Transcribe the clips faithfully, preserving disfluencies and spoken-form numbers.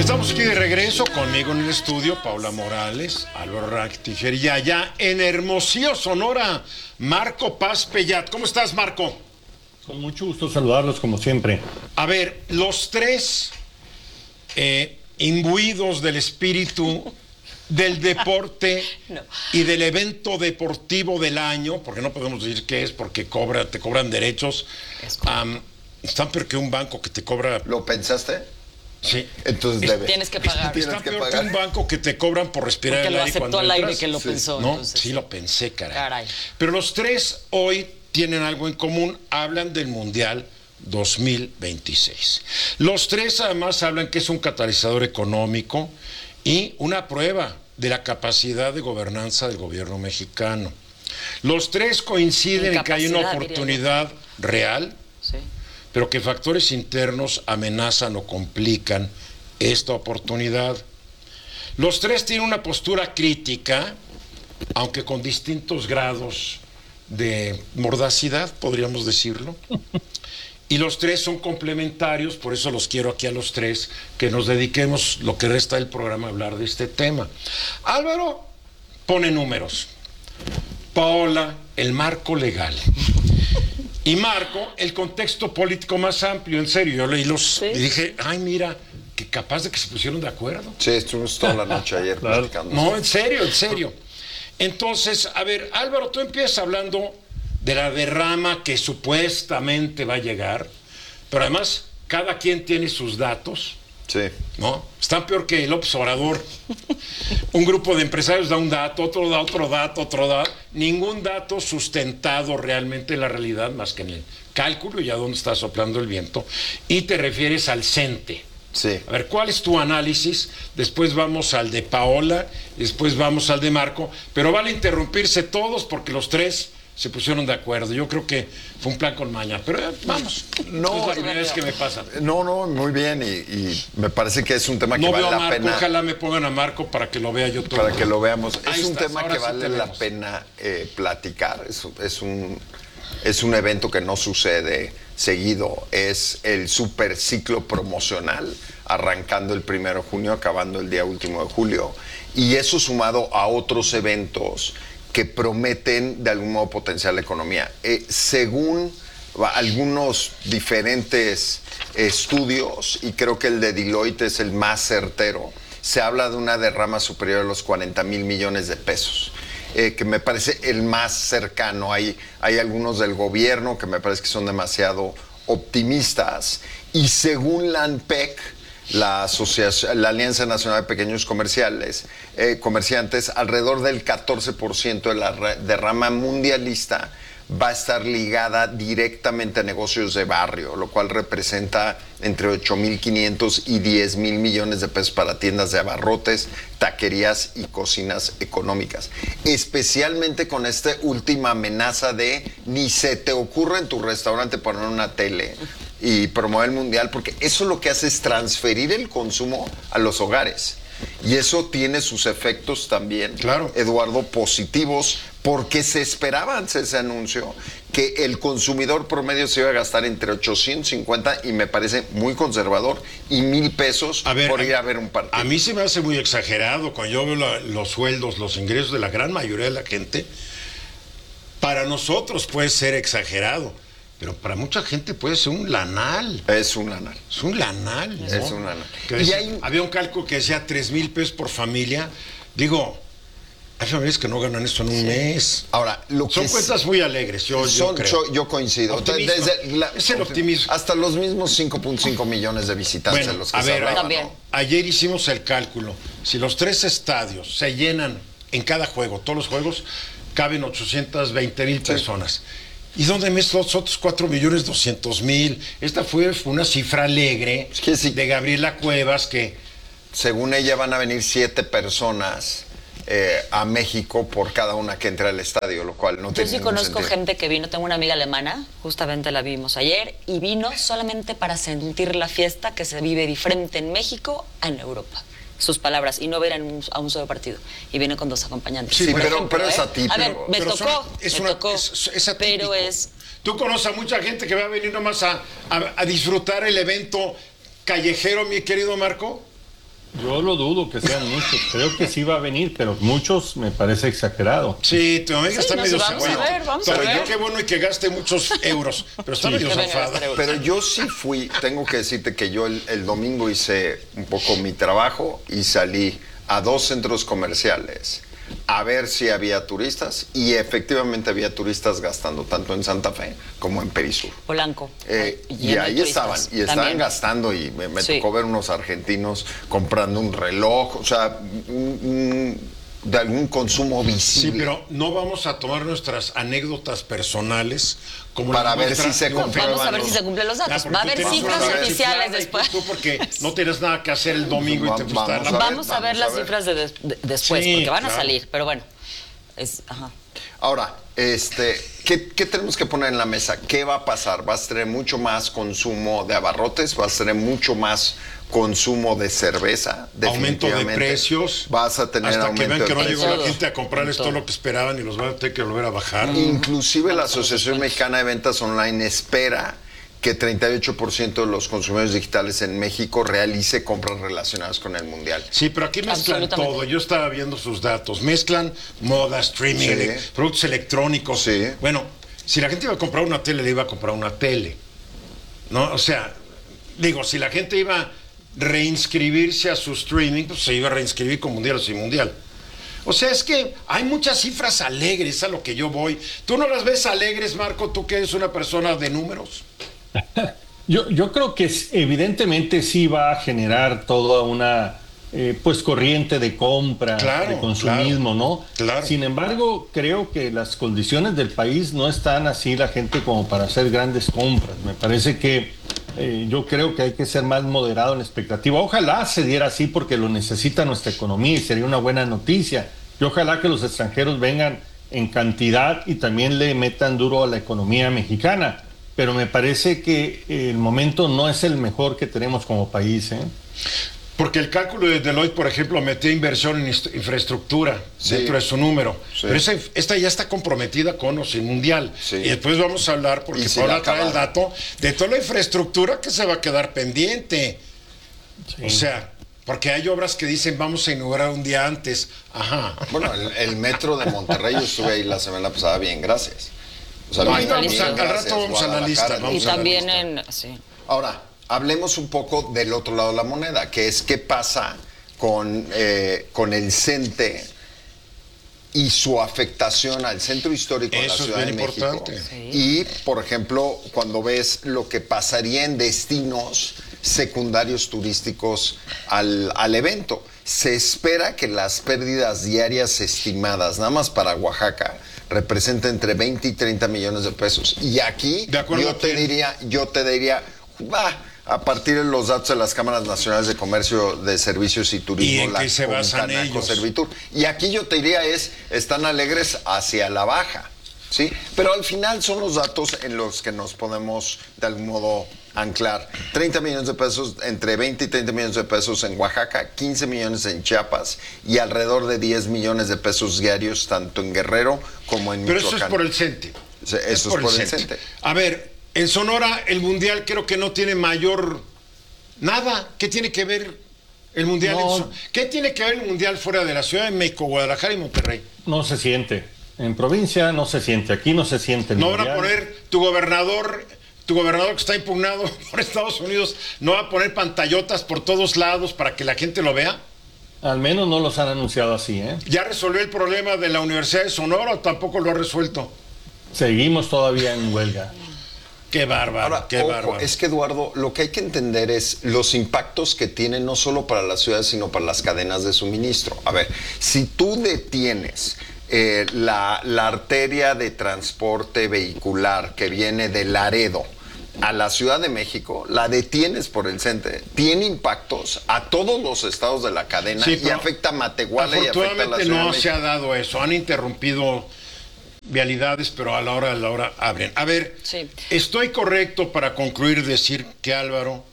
Estamos aquí de regreso, conmigo en el estudio, Paula Morales, Álvaro Rectifer y allá en Hermosillo, Sonora, Marco Paz Pellat. ¿Cómo estás, Marco? Con mucho gusto saludarlos, como siempre. A ver, los tres eh, imbuidos del espíritu del deporte no. y del evento deportivo del año, porque no podemos decir qué es, porque cobra, te cobran derechos, um, están peor que un banco que te cobra... ¿Lo pensaste? Sí. Entonces debes. Tienes que pagar. Está Tienes que peor pagar. Que un banco que te cobran por respirar porque el aire cuando entras. Porque lo aceptó al aire que lo sí. pensó. No, entonces, sí lo pensé, caray. caray. Pero los tres hoy tienen algo en común. Hablan del Mundial dos mil veintiséis. Los tres además hablan que es un catalizador económico y una prueba de la capacidad de gobernanza del gobierno mexicano. Los tres coinciden en que hay una oportunidad real, sí. pero que factores internos amenazan o complican esta oportunidad. Los tres tienen una postura crítica, aunque con distintos grados de mordacidad, podríamos decirlo. Y los tres son complementarios, por eso los quiero aquí a los tres, que nos dediquemos lo que resta del programa a hablar de este tema. Álvaro pone números. Paola, el marco legal. Y Marco, el contexto político más amplio. En serio, yo leí los ¿Sí? y dije, ay, mira, que capaz de que se pusieron de acuerdo. Sí, estuvimos toda la noche ayer claro. platicando. No, en serio, en serio. Entonces, a ver, Álvaro, tú empiezas hablando de la derrama que supuestamente va a llegar, pero además cada quien tiene sus datos. Sí. ¿No? Están peor que López Obrador. Un grupo de empresarios da un dato, otro da otro dato, otro dato. Ningún dato sustentado realmente en la realidad más que en el cálculo y a dónde está soplando el viento. Y te refieres al CENTE. Sí. A ver, ¿cuál es tu análisis? Después vamos al de Paola, después vamos al de Marco, pero vale interrumpirse todos porque los tres se pusieron de acuerdo. Yo creo que fue un plan con maña, pero eh, vamos. No, es la primera vez que me pasa. No, no, muy bien y, y me parece que es un tema que no vale veo a la Marco, pena. Ojalá me pongan a Marco para que lo vea yo todo. Para que lo veamos. Ahí es un estás, tema que sí vale tenemos. la pena eh, platicar. Es, es un es un evento que no sucede seguido. Es el super ciclo promocional, arrancando el primero de junio, acabando el día último de julio. Y eso sumado a otros eventos que prometen de algún modo potenciar la economía. Eh, según algunos diferentes estudios, y creo que el de Deloitte es el más certero, se habla de una derrama superior a los cuarenta mil millones de pesos, eh, que me parece el más cercano. Hay, hay algunos del gobierno que me parece que son demasiado optimistas, y según la ANPEC, la asociación, la Alianza Nacional de Pequeños Comerciales, eh, Comerciantes, alrededor del catorce por ciento de la derrama mundialista va a estar ligada directamente a negocios de barrio, lo cual representa entre ocho mil quinientos y diez mil millones de pesos para tiendas de abarrotes, taquerías y cocinas económicas. Especialmente con esta última amenaza de ni se te ocurra en tu restaurante poner una tele y promover el mundial, porque eso lo que hace es transferir el consumo a los hogares. Y eso tiene sus efectos también, claro. Eduardo, positivos, porque se esperaba antes ese anuncio que el consumidor promedio se iba a gastar entre ochocientos cincuenta, y me parece muy conservador, y mil pesos a ver, por a, ir a ver un partido. A mí se me hace muy exagerado cuando yo veo la, los sueldos, los ingresos de la gran mayoría de la gente. Para nosotros puede ser exagerado, pero para mucha gente puede ser un lanal. Es un lanal. Es un lanal, ¿no? Es un lanal. Que decía, y hay... Había un cálculo que decía tres mil pesos por familia. Digo, hay familias que no ganan esto en un sí. mes. Ahora, lo Son que cuentas es... muy alegres, yo, Son, yo creo. Yo, yo coincido. Desde la... Es el optimismo. Hasta los mismos cinco punto cinco millones de visitantes bueno, los que a se ver, hablaban, también. ¿no? Ayer hicimos el cálculo. Si los tres estadios se llenan en cada juego, todos los juegos, caben ochocientas veinte mil personas. Sí. ¿Y dónde metes los otros cuatro millones doscientos mil? Esta fue, fue una cifra alegre es que sí. de Gabriela Cuevas que... Según ella van a venir siete personas eh, a México por cada una que entra al estadio, lo cual no Yo tiene sí ningún conozco sentido. gente que vino, tengo una amiga alemana, justamente la vimos ayer, y vino solamente para sentir la fiesta que se vive diferente en México a en Europa. Sus palabras, y no ver un, a un solo partido. Y viene con dos acompañantes. Sí, pero, ejemplo, pero es ¿eh? atípico. A ver, me pero tocó, son, es me una, tocó. Es, es atípico. Pero es... Tú conoces a mucha gente que va a venir nomás a, a, a disfrutar el evento callejero, mi querido Marco. Yo lo dudo que sean muchos. Creo que sí va a venir, pero muchos me parece exagerado. Sí, tu amiga Sí, está no, medio vamos a zafada. ver, vamos a Pero ver. yo qué bueno y que gaste muchos euros, pero está Sí. medio Que venga a zafada. gastar euros. Pero yo sí fui, tengo que decirte que yo el, el domingo hice un poco mi trabajo y salí a dos centros comerciales a ver si había turistas y efectivamente había turistas gastando tanto en Santa Fe como en Perisur. Polanco. Eh, Ay, y lleno de ahí turistas. estaban, y estaban También. gastando y me, me Sí. tocó ver unos argentinos comprando un reloj, o sea, mm, mm, de algún consumo Sí, visible. pero no vamos a tomar nuestras anécdotas personales como Para las ver muestra si se de un comprueban Vamos a ver los- si se cumplen los Ah, datos. porque Va a tú haber tienes cifras una red oficiales chiflada y después. Tú porque no tienes nada que hacer el domingo y te Va- fuiste a la... vamos a ver, Vamos a ver vamos las a ver. cifras de, des- de- después, Sí, porque van a claro. salir, pero bueno. Es, ajá. Ahora, este, ¿qué, qué tenemos que poner en la mesa? ¿Qué va a pasar? ¿Vas a tener mucho más consumo de abarrotes? ¿Vas a tener mucho más consumo de cerveza? Aumento de Definitivamente. precios. ¿Vas a tener hasta aumento que vean de que no precios? llegó la Todo. gente a comprarles todo Todo. lo que esperaban y los van a tener que volver a bajar. Inclusive la Asociación Mexicana de Ventas Online espera que treinta y ocho por ciento de los consumidores digitales en México realice compras relacionadas con el Mundial. Sí, pero aquí mezclan Absolutamente. todo. Yo estaba viendo sus datos. Mezclan moda, streaming, Sí. ele- productos electrónicos. Sí. Bueno, si la gente iba a comprar una tele, le iba a comprar una tele. ¿No? O sea, digo, si la gente iba a reinscribirse a su streaming, pues se iba a reinscribir con Mundial o sin Mundial. O sea, es que hay muchas cifras alegres a lo que yo voy. ¿Tú no las ves alegres, Marco? ¿Tú que eres una persona de números? Yo, yo creo que es- evidentemente sí va a generar toda una eh, pues corriente de compra, Claro, de consumismo, claro, ¿no? claro. Sin embargo, creo que las condiciones del país no están así la gente como para hacer grandes compras. Me parece que eh, yo creo que hay que ser más moderado en la expectativa. Ojalá se diera así porque lo necesita nuestra economía y sería una buena noticia. Y ojalá que los extranjeros vengan en cantidad y también le metan duro a la economía mexicana. Pero me parece que el momento no es el mejor que tenemos como país, ¿eh? Porque el cálculo de Deloitte, por ejemplo, metía inversión en inst- infraestructura Sí. dentro de su número. Sí. Pero esa, esta ya está comprometida con o sin Mundial. Sí. Y después vamos a hablar, porque Y si Paula la trae el acabaron. dato de toda la infraestructura que se va a quedar pendiente. Sí. O sea, porque hay obras que dicen vamos a inaugurar un día antes. Ajá. Bueno, el, el metro de Monterrey, yo estuve ahí la semana pasada, bien, gracias. O sea, No, bien, ahí vamos bien, a- al gracias, rato vamos a la lista, Guadalajara, vamos Y a la también lista. en. Sí. Ahora, hablemos un poco del otro lado de la moneda, que es qué pasa con, eh, con el CENTE y su afectación al centro histórico de la Eso es Ciudad de bien México. importante. Sí. Y, por ejemplo, cuando ves lo que pasaría en destinos secundarios turísticos al, al evento. Se espera que las pérdidas diarias estimadas, nada más para Oaxaca, representa entre veinte y treinta millones de pesos. Y aquí ¿De acuerdo yo a te quién? diría, yo te diría, va, a partir de los datos de las cámaras nacionales de comercio, de servicios y turismo, ¿Y en qué se basan Concanaco, ellos? Servitur. Y aquí yo te diría es, están alegres hacia la baja, ¿sí? Pero al final son los datos en los que nos podemos de algún modo anclar. treinta millones de pesos, entre veinte y treinta millones de pesos en Oaxaca, quince millones en Chiapas y alrededor de diez millones de pesos diarios tanto en Guerrero como en Pero Michoacán. eso es por el CENTE. Sí, eso es por el CENTE. A ver, en Sonora el Mundial creo que no tiene mayor... Nada. ¿Qué tiene que ver el Mundial? No. en Son- ¿Qué tiene que ver el Mundial fuera de la Ciudad de México, Guadalajara y Monterrey? No se siente. En provincia no se siente. Aquí no se siente. el No van a mundial. poner tu gobernador... Tu gobernador que está impugnado por Estados Unidos, ¿no va a poner pantallotas por todos lados para que la gente lo vea? Al menos no los han anunciado así, ¿eh? ¿Ya resolvió el problema de la Universidad de Sonora o tampoco lo ha resuelto? Seguimos todavía en huelga. Qué bárbaro, Ahora, qué ojo, bárbaro. es que Eduardo, lo que hay que entender es los impactos que tiene no solo para las ciudades, sino para las cadenas de suministro. A ver, si tú detienes eh, la, la arteria de transporte vehicular que viene de Laredo a la Ciudad de México, la detienes por el CENTE, tiene impactos a todos los estados de la cadena Sí, y pero afecta a Matehuala y afecta a la afortunadamente Ciudad de no México. se ha dado eso. Han interrumpido vialidades, pero a la hora de la hora abren. A ver, Sí. estoy correcto para concluir decir que, Álvaro,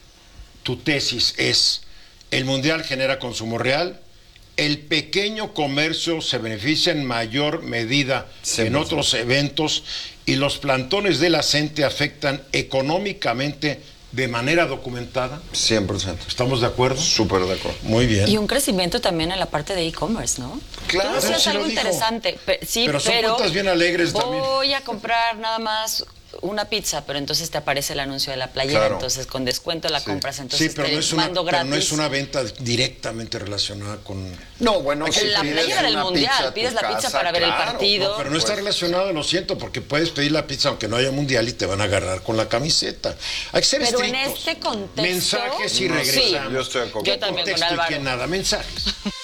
tu tesis es: el Mundial genera consumo real, el pequeño comercio se beneficia en mayor medida Sí, que en por otros eventos y los plantones de la CENTE afectan económicamente de manera documentada. cien por ciento. ¿Estamos de acuerdo? Súper de acuerdo. Muy bien. Y un crecimiento también en la parte de e-commerce, ¿no? Claro. Tú decías Sí lo algo dijo. interesante. pe- sí, Pero son cuentas bien alegres también. Voy a comprar nada más una pizza, pero entonces te aparece el anuncio de la playera, Claro. entonces con descuento la Sí. compras, entonces Sí, pero te no, es una, mando pero gratis. no es una venta directamente relacionada con... No, bueno, si La pides playera del una mundial, pizza a tu pides la pizza casa, para ver el claro. partido. No, pero no está Pues- relacionado, lo siento, porque puedes pedir la pizza aunque no haya mundial y te van a agarrar con la camiseta. Hay que ser Pero en estrictos. este contexto- Mensajes y No, sí, regresamos. yo estoy de acuerdo. Yo también con Contexto y Álvaro. quién nada, mensajes.